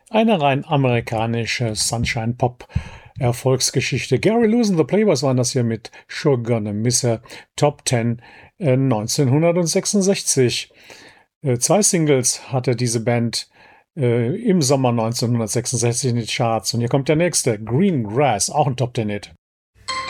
Eine rein amerikanische Sunshine-Pop-Erfolgsgeschichte. Gary Lewis and the Playboys waren das hier mit Sure Gonna Miss Her Top 10 1966. Zwei Singles hatte diese Band im Sommer 1966 in den Charts. Und hier kommt der nächste, Green Grass, auch ein Top 10 Hit.